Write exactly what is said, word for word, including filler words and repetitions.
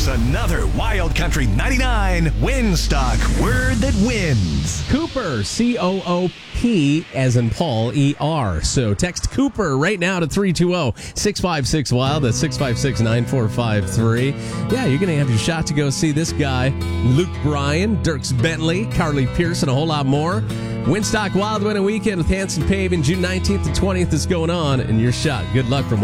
another Wild Country ninety-nine Winstock Word That Wins. Cooper, C O O P, as in Paul, E R. So text Cooper right now to three two zero, six five six, WILD. That's six five six, nine four five three. Yeah, you're going to have your shot to go see this guy, Luke Bryan, Dierks Bentley, Carly Pearson, a whole lot more. Winstock Wild Winter Weekend with Hanson Paving, June nineteenth and twentieth is going on, and your shot. Good luck from